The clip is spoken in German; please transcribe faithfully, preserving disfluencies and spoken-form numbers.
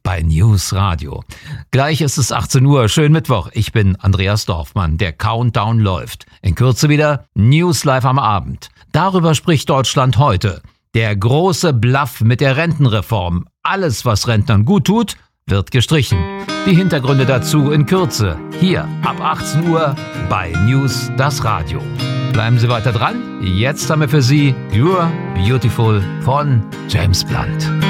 bei News Radio. Gleich ist es achtzehn Uhr, schönen Mittwoch. Ich bin Andreas Dorfmann, der Countdown läuft. In Kürze wieder News Live am Abend. Darüber spricht Deutschland heute. Der große Bluff mit der Rentenreform. Alles, was Rentnern gut tut, wird gestrichen. Die Hintergründe dazu in Kürze. Hier ab achtzehn Uhr bei News das Radio. Bleiben Sie weiter dran. Jetzt haben wir für Sie You're Beautiful von James Blunt.